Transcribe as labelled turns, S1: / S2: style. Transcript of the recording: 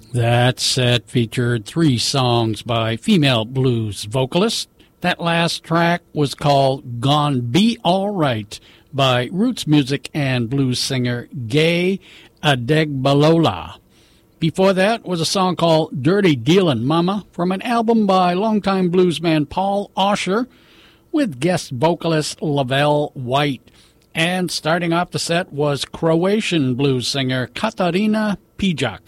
S1: That set featured 3 songs by female blues vocalists. That last track was called Gone Be All Right by roots music and blues singer Gay Adegbalola. Before that was a song called Dirty Dealin' Mama from an album by longtime bluesman Paul Osher with guest vocalist Lavelle White. And starting off the set was Croatian blues singer Katarina Pijak.